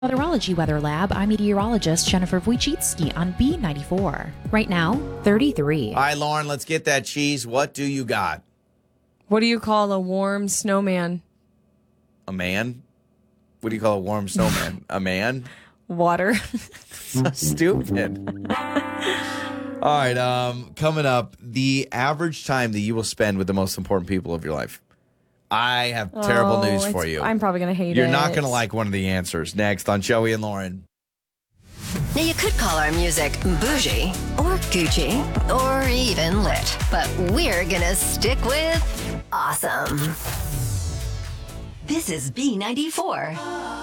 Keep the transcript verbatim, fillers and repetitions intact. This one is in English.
Weatherology Weather Lab. I'm meteorologist Jennifer Wojcicki on B ninety-four. Right now, thirty-three. All right, Lauren, let's get that cheese. What do you got? What do you call a warm snowman? A man? What do you call a warm snowman? A man? Water. So stupid. All right, um, coming up, the average time that you will spend with the most important people of your life. I have terrible Oh, news for it's- you. I'm probably going to hate You're it. not going to like one of the answers. Next on Joey and Lauren. Now, you could call our music bougie or Gucci or even lit, but we're gonna stick with awesome. This is B ninety-four.